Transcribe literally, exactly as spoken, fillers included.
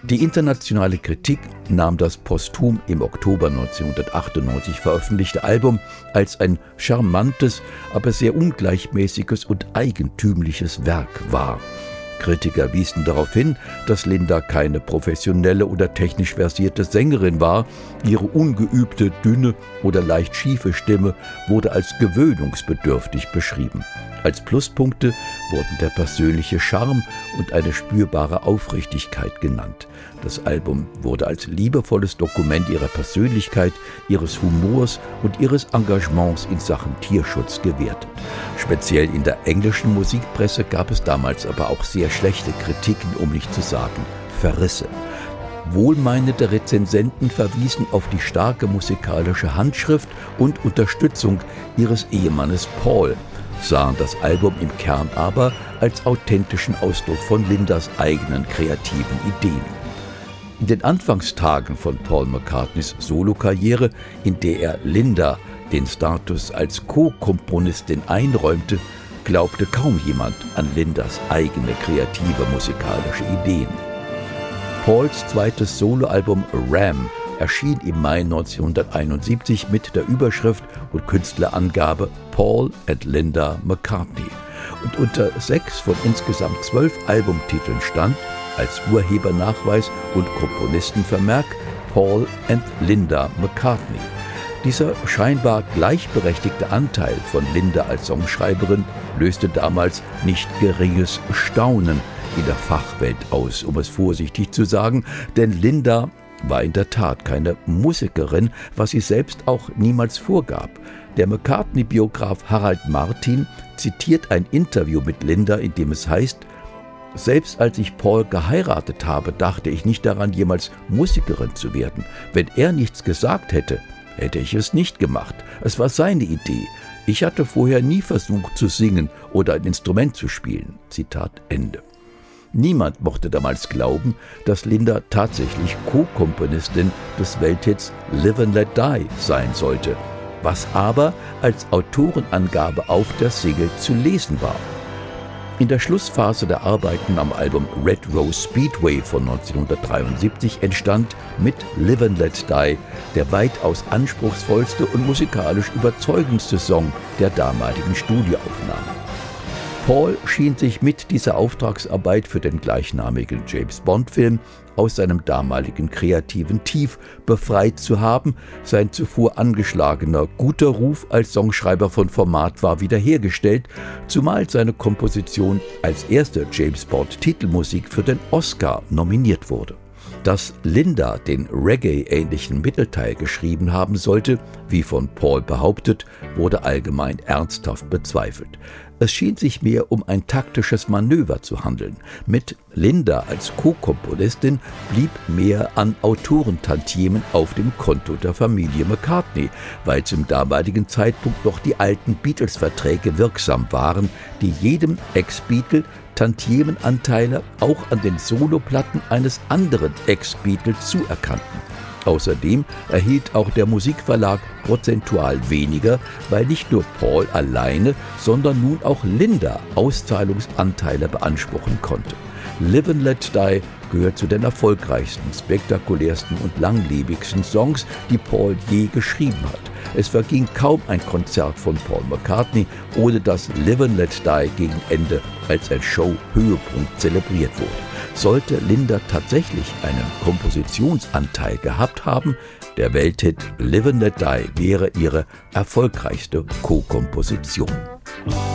Die internationale Kritik nahm das posthum im Oktober neunzehnhundertachtundneunzig veröffentlichte Album als ein charmantes, aber sehr ungleichmäßiges und eigentümliches Werk wahr. Kritiker wiesen darauf hin, dass Linda keine professionelle oder technisch versierte Sängerin war. Ihre ungeübte, dünne oder leicht schiefe Stimme wurde als gewöhnungsbedürftig beschrieben. Als Pluspunkte wurden der persönliche Charme und eine spürbare Aufrichtigkeit genannt. Das Album wurde als liebevolles Dokument ihrer Persönlichkeit, ihres Humors und ihres Engagements in Sachen Tierschutz gewertet. Speziell in der englischen Musikpresse gab es damals aber auch sehr schlechte Kritiken, um nicht zu sagen Verrisse. Wohlmeinende Rezensenten verwiesen auf die starke musikalische Handschrift und Unterstützung ihres Ehemannes Paul, sahen das Album im Kern aber als authentischen Ausdruck von Lindas eigenen kreativen Ideen. In den Anfangstagen von Paul McCartneys Solokarriere, in der er Linda den Status als Co-Komponistin einräumte, glaubte kaum jemand an Lindas eigene kreative musikalische Ideen. Pauls zweites Soloalbum Ram erschien im Mai neunzehnhunderteinundsiebzig mit der Überschrift und Künstlerangabe Paul and Linda McCartney und unter sechs von insgesamt zwölf Albumtiteln stand, als Urhebernachweis und Komponistenvermerk, Paul and Linda McCartney. Dieser scheinbar gleichberechtigte Anteil von Linda als Songschreiberin löste damals nicht geringes Staunen in der Fachwelt aus, um es vorsichtig zu sagen, denn Linda war in der Tat keine Musikerin, was sie selbst auch niemals vorgab. Der McCartney-Biograf Harald Martin zitiert ein Interview mit Linda, in dem es heißt: Selbst als ich Paul geheiratet habe, dachte ich nicht daran, jemals Musikerin zu werden. Wenn er nichts gesagt hätte, hätte ich es nicht gemacht. Es war seine Idee. Ich hatte vorher nie versucht zu singen oder ein Instrument zu spielen. Zitat Ende. Niemand mochte damals glauben, dass Linda tatsächlich Co-Komponistin des Welthits Live and Let Die sein sollte, was aber als Autorenangabe auf der Single zu lesen war. In der Schlussphase der Arbeiten am Album Red Rose Speedway von neunzehnhundertdreiundsiebzig entstand mit Live and Let Die der weitaus anspruchsvollste und musikalisch überzeugendste Song der damaligen Studioaufnahmen. Paul schien sich mit dieser Auftragsarbeit für den gleichnamigen James-Bond-Film aus seinem damaligen kreativen Tief befreit zu haben. Sein zuvor angeschlagener guter Ruf als Songschreiber von Format war wiederhergestellt, zumal seine Komposition als erste James-Bond-Titelmusik für den Oscar nominiert wurde. Dass Linda den Reggae-ähnlichen Mittelteil geschrieben haben sollte, wie von Paul behauptet, wurde allgemein ernsthaft bezweifelt. Es schien sich mehr um ein taktisches Manöver zu handeln. Mit Linda als Co-Komponistin blieb mehr an Autorentantiemen auf dem Konto der Familie McCartney, weil zum damaligen Zeitpunkt noch die alten Beatles-Verträge wirksam waren, die jedem Ex-Beatle Tantiemenanteile auch an den Soloplatten eines anderen Ex-Beatles zuerkannten. Außerdem erhielt auch der Musikverlag prozentual weniger, weil nicht nur Paul alleine, sondern nun auch Linda Auszahlungsanteile beanspruchen konnte. Live and Let Die gehört zu den erfolgreichsten, spektakulärsten und langlebigsten Songs, die Paul je geschrieben hat. Es verging kaum ein Konzert von Paul McCartney, ohne dass Live and Let Die gegen Ende als ein Show-Höhepunkt zelebriert wurde. Sollte Linda tatsächlich einen Kompositionsanteil gehabt haben, der Welthit Live and Let Die wäre ihre erfolgreichste Co-Komposition.